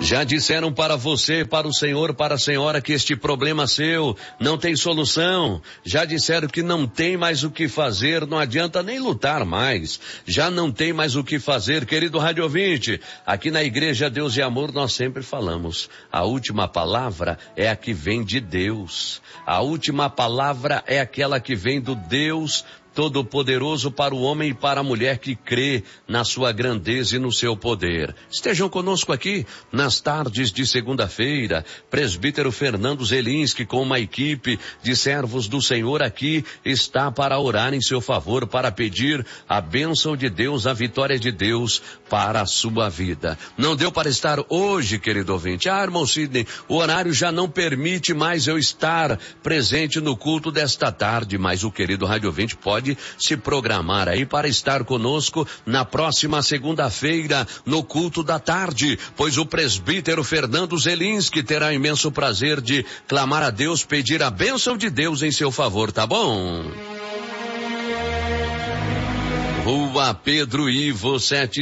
Já disseram para você, para o senhor, para a senhora que este problema seu não tem solução. Já disseram que não tem mais o que fazer, não adianta nem lutar mais. Já não tem mais o que fazer, querido rádio ouvinte. Aqui na Igreja Deus e Amor nós sempre falamos, a última palavra é a que vem de Deus. A última palavra é aquela que vem do Deus Todo-Poderoso para o homem e para a mulher que crê na sua grandeza e no seu poder. Estejam conosco aqui nas tardes de segunda-feira, presbítero Fernando Zelinski com uma equipe de servos do Senhor aqui está para orar em seu favor, para pedir a bênção de Deus, a vitória de Deus para a sua vida. Não deu para estar hoje, querido ouvinte. Irmão Sidney, o horário já não permite mais eu estar presente no culto desta tarde, mas o querido rádio ouvinte pode se programar aí para estar conosco na próxima segunda-feira no culto da tarde, pois o presbítero Fernando Zelinski terá imenso prazer de clamar a Deus, pedir a bênção de Deus em seu favor, tá bom? Rua Pedro Ivo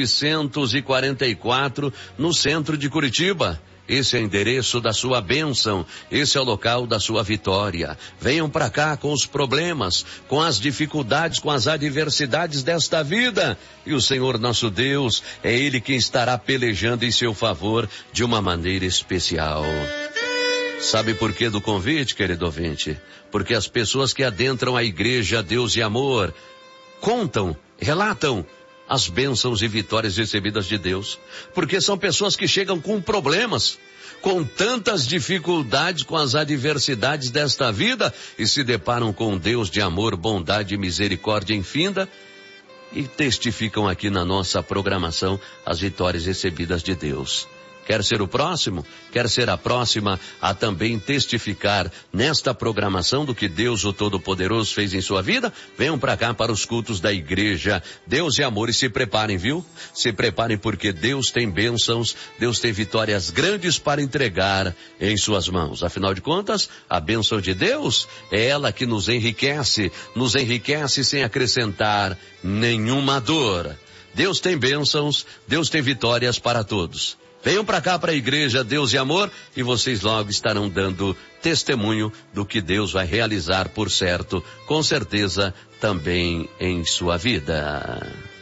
744, no centro de Curitiba. Esse é o endereço da sua bênção, esse é o local da sua vitória. Venham para cá com os problemas, com as dificuldades, com as adversidades desta vida. E o Senhor nosso Deus, é Ele quem estará pelejando em seu favor de uma maneira especial. Sabe por que do convite, querido ouvinte? Porque as pessoas que adentram a Igreja Deus e Amor contam, relatam as bênçãos e vitórias recebidas de Deus, porque são pessoas que chegam com problemas, com tantas dificuldades, com as adversidades desta vida e se deparam com um Deus de amor, bondade e misericórdia infinda e testificam aqui na nossa programação as vitórias recebidas de Deus. Quer ser o próximo? Quer ser a próxima a também testificar nesta programação do que Deus o Todo-Poderoso fez em sua vida? Venham para cá para os cultos da Igreja Deus e Amor e se preparem, viu? Se preparem porque Deus tem bênçãos, Deus tem vitórias grandes para entregar em suas mãos. Afinal de contas, a bênção de Deus é ela que nos enriquece sem acrescentar nenhuma dor. Deus tem bênçãos, Deus tem vitórias para todos. Venham para cá para a Igreja Deus e Amor e vocês logo estarão dando testemunho do que Deus vai realizar, por certo, com certeza, também em sua vida.